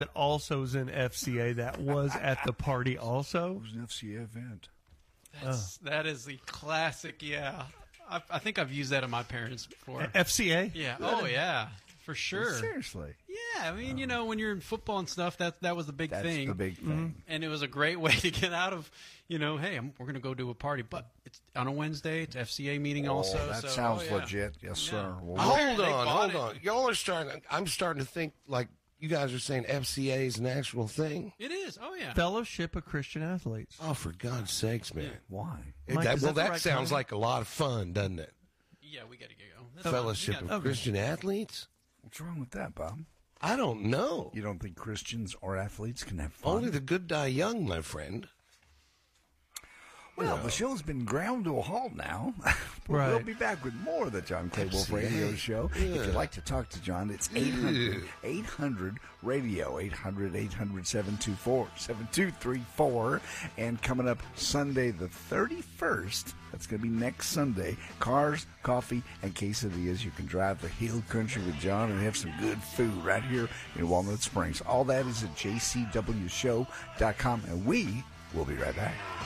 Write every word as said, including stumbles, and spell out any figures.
that also is in F C A that was at the party also. It was an F C A event. That's, oh. That is the classic, yeah. I, I think I've used that at my parents before. F C A? Yeah. Oh, yeah. For sure. Seriously. Yeah. I mean, oh. you know, when you're in football and stuff, that that was the big That's thing. the big thing. Mm-hmm. And it was a great way to get out of, you know, hey, I'm, we're going to go to a party. But it's on a Wednesday. It's F C A meeting oh, also. That so, sounds oh, yeah. legit. Yes, yeah. sir. Well, hold on. Hold it. on. Y'all are starting. I'm starting to think like you guys are saying F C A is an actual thing. It is. Oh, yeah. Fellowship of Christian Athletes. Oh, for God's sakes, man. Yeah. Why? It, Mike, that, well, that that right sounds kind? like a lot of fun, doesn't it? Yeah, we got to go. That's Fellowship fine. of Okay. Christian Athletes? What's wrong with that, Bob? I don't know. You don't think Christians or athletes can have fun? Only the good die young, my friend. Well, the show's been ground to a halt now. Right. We'll be back with more of the John K. Wolf Radio Show. Yeah. If you'd like to talk to John, it's eight hundred eight hundred radio, eight hundred eight hundred seven two four seven two three four. And coming up Sunday the thirty-first, that's going to be next Sunday, cars, coffee, and quesadillas. You can drive the hill country with John and have some good food right here in Walnut Springs. All that is at j c w show dot com, and we will be right back.